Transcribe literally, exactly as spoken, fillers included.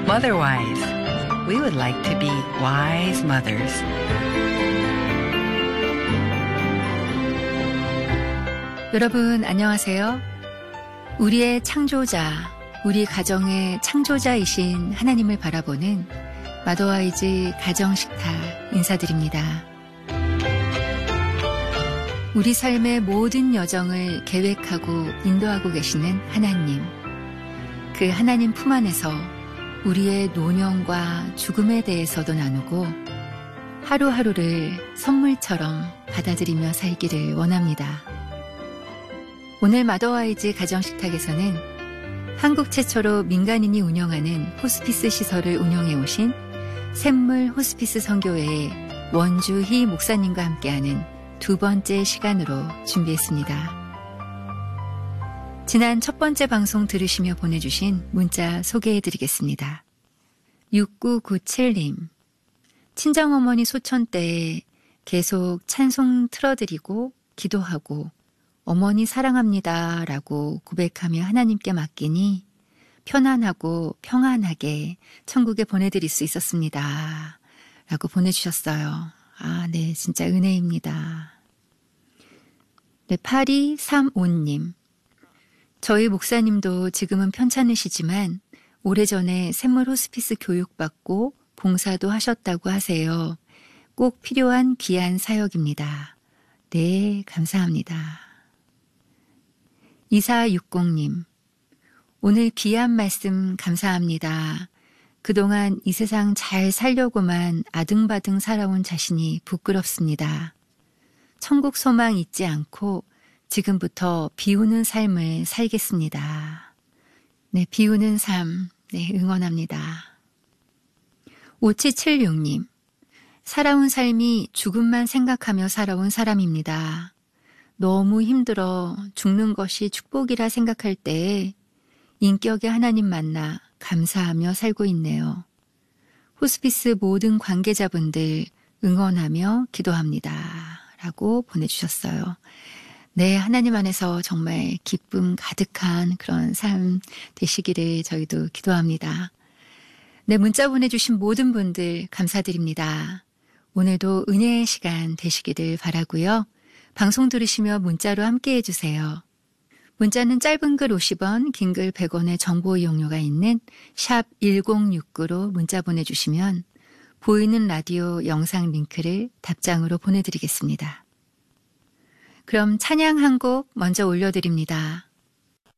Motherwise. We would like to be wise mothers. 여러분 안녕하세요. 우리의 창조자, 우리 가정의 창조자이신 하나님을 바라보는 마더와이즈 가정식탁 인사드립니다. 우리 삶의 모든 여정을 계획하고 인도하고 계시는 하나님, 그 하나님 품 안에서 우리의 노년과 죽음에 대해서도 나누고 하루하루를 선물처럼 받아들이며 살기를 원합니다. 오늘 마더와이즈 가정식탁에서는 한국 최초로 민간인이 운영하는 호스피스 시설을 운영해 오신 샘물 호스피스 선교회의 원주희 목사님과 함께하는 두 번째 시간으로 준비했습니다. 지난 첫 번째 방송 들으시며 보내주신 문자 소개해드리겠습니다. 육구구칠 님, 친정어머니 소천 때에 계속 찬송 틀어드리고 기도하고 어머니 사랑합니다 라고 고백하며 하나님께 맡기니 편안하고 평안하게 천국에 보내드릴 수 있었습니다 라고 보내주셨어요. 아, 네, 진짜 은혜입니다. 네, 팔이삼오 님, 저희 목사님도 지금은 편찮으시지만 오래전에 샘물 호스피스 교육받고 봉사도 하셨다고 하세요. 꼭 필요한 귀한 사역입니다. 네, 감사합니다. 이사육공 님, 오늘 귀한 말씀 감사합니다. 그동안 이 세상 잘 살려고만 아등바등 살아온 자신이 부끄럽습니다. 천국 소망 잊지 않고 지금부터 비우는 삶을 살겠습니다. 네, 비우는 삶, 네, 응원합니다. 오칠칠육 님, 살아온 삶이 죽음만 생각하며 살아온 사람입니다. 너무 힘들어 죽는 것이 축복이라 생각할 때에 인격의 하나님 만나 감사하며 살고 있네요. 호스피스 모든 관계자분들 응원하며 기도합니다. 라고 보내주셨어요. 네, 하나님 안에서 정말 기쁨 가득한 그런 삶 되시기를 저희도 기도합니다. 네, 문자 보내주신 모든 분들 감사드립니다. 오늘도 은혜의 시간 되시기를 바라고요. 방송 들으시며 문자로 함께 해주세요. 문자는 짧은 글 오십 원, 긴 글 백 원의 정보 이용료가 있는 샵 일공육구로 문자 보내주시면 보이는 라디오 영상 링크를 답장으로 보내드리겠습니다. 그럼 찬양 한 곡 먼저 올려드립니다.